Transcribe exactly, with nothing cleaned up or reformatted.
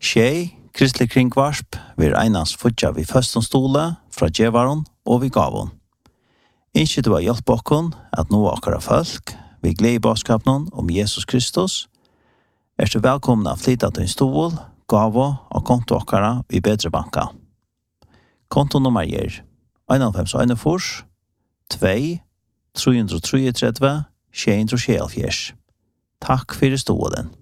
Tjej, kristelig kringvarsp, vi einans futja vi førstom stole fra djevaron og vi gavon. Innskje du har hjelp okkon at nå akkara folk, vi gled i baskapnon om Jesus Kristus, er du velkommen av flytta til en stol, gavo og konto akkara i bedre banka. Kontonummer er en fem en fem, to, tre tre tre, sju tre sju. Takk for stolen.